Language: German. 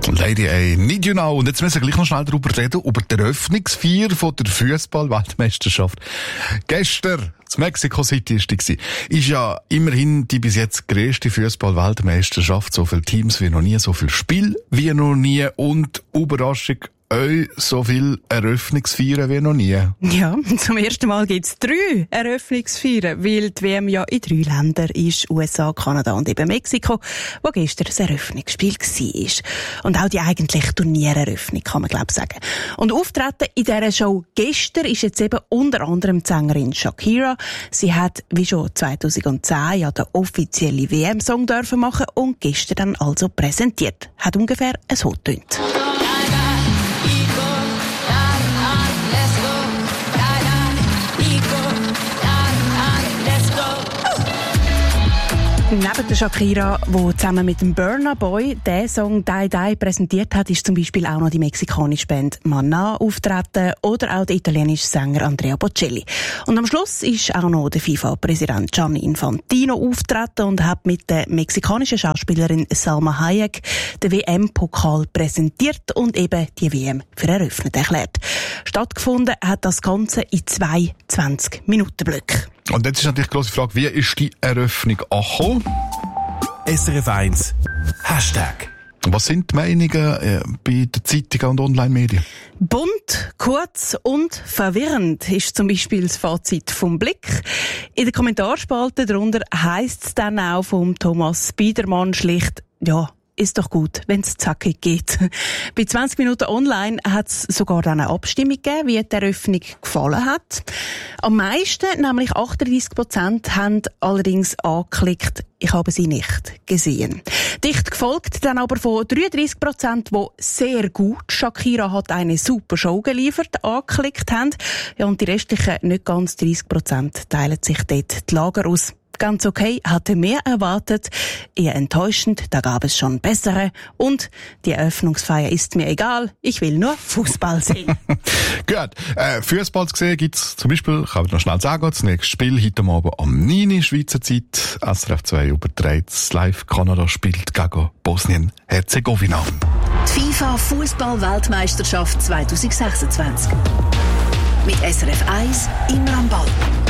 Lady A, Need You Know. Und jetzt müssen wir gleich noch schnell darüber reden, über die Eröffnungsfeier von der Fußball-Weltmeisterschaft. Gestern, in Mexico City ist die. Ist ja immerhin die bis jetzt grösste Fußball-Weltmeisterschaft. So viele Teams wie noch nie, so viel Spiel wie noch nie und Überraschung, so viel Eröffnungsfeiern wie noch nie. Ja, zum ersten Mal gibt's 3 Eröffnungsfeiern, weil die WM ja in 3 Ländern ist, USA, Kanada und eben Mexiko, wo gestern das Eröffnungsspiel war. Und auch die eigentliche Turniereröffnung, kann man glaube ich sagen. Und auftreten in dieser Show gestern ist jetzt eben unter anderem die Sängerin Shakira. Sie hat, wie schon 2010, ja den offiziellen WM-Song dürfen machen und gestern dann also präsentiert. Hat ungefähr so getönt. Neben der Shakira, die zusammen mit dem Burna Boy den Song «Die Die» präsentiert hat, ist zum Beispiel auch noch die mexikanische Band Maná auftreten oder auch der italienische Sänger Andrea Bocelli. Und am Schluss ist auch noch der FIFA-Präsident Gianni Infantino auftreten und hat mit der mexikanischen Schauspielerin Salma Hayek den WM-Pokal präsentiert und eben die WM für eröffnet erklärt. Stattgefunden hat das Ganze in 2 20-Minuten-Blöcken. Und jetzt ist natürlich die grosse Frage, wie ist die Eröffnung angekommen? SRF 1 Hashtag. Was sind die Meinungen bei den Zeitungen und Online-Medien? Bunt, kurz und verwirrend ist zum Beispiel das Fazit vom Blick. In der Kommentarspalte darunter heisst es dann auch vom Thomas Biedermann schlicht, ja, ist doch gut, wenn es zackig geht. Bei 20 Minuten online hat es sogar dann eine Abstimmung gegeben, wie die Eröffnung gefallen hat. Am meisten, nämlich 38%, haben allerdings angeklickt, ich habe sie nicht gesehen. Dicht gefolgt dann aber von 33%, die sehr gut, Shakira hat eine super Show geliefert, angeklickt haben. Ja, und die restlichen, nicht ganz 30%, teilen sich dort die Lager aus. Ganz okay, hatte mehr erwartet, eher enttäuschend, da gab es schon bessere und die Eröffnungsfeier ist mir egal, ich will nur Fußball sehen. Gut, Fußball zu sehen gibt's zum Beispiel, kann ich noch schnell sagen, das nächste Spiel heute Abend am 9 Schweizer Zeit, SRF 2 überträgt live, Kanada spielt gegen Bosnien-Herzegowina. Die FIFA-Fußball-Weltmeisterschaft 2026 mit SRF 1 immer am Ball.